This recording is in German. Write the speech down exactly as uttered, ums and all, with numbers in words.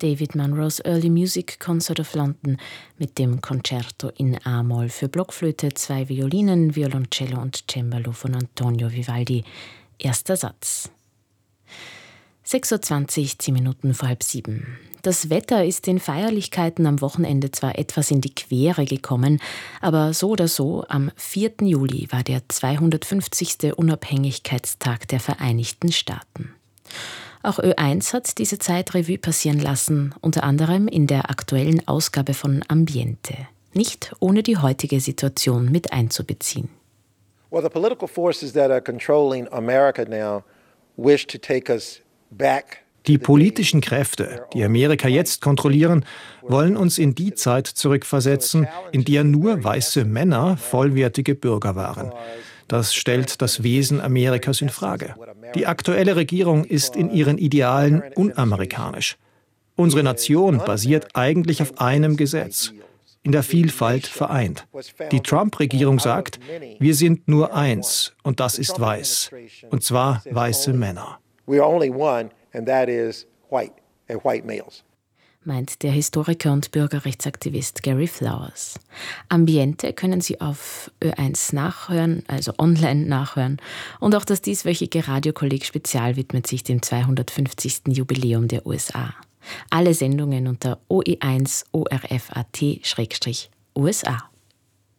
David Munros Early Music Concert of London mit dem Concerto in A-Moll für Blockflöte, zwei Violinen, Violoncello und Cembalo von Antonio Vivaldi. Erster Satz. sechs Uhr zwanzig, zehn Minuten vor halb sieben. Das Wetter ist den Feierlichkeiten am Wochenende zwar etwas in die Quere gekommen, aber so oder so, am vierten Juli war der zweihundertfünfzigste Unabhängigkeitstag der Vereinigten Staaten. Auch Ö eins hat diese Zeit Revue passieren lassen, unter anderem in der aktuellen Ausgabe von Ambiente. Nicht ohne die heutige Situation mit einzubeziehen. Well, the political forces that are controlling America now wish to take us back. Die politischen Kräfte, die Amerika jetzt kontrollieren, wollen uns in die Zeit zurückversetzen, in der nur weiße Männer vollwertige Bürger waren. Das stellt das Wesen Amerikas in Frage. Die aktuelle Regierung ist in ihren Idealen unamerikanisch. Unsere Nation basiert eigentlich auf einem Gesetz, in der Vielfalt vereint. Die Trump-Regierung sagt, wir sind nur eins und das ist weiß, und zwar weiße Männer. And that is white, and white males. Meint der Historiker und Bürgerrechtsaktivist Gary Flowers. Ambiente können Sie auf Ö eins nachhören, also online nachhören. Und auch das dieswöchige Radiokolleg Spezial widmet sich dem zweihundertfünfzigsten Jubiläum der U S A. Alle Sendungen unter o e eins punkt o r f punkt a t slash u s a.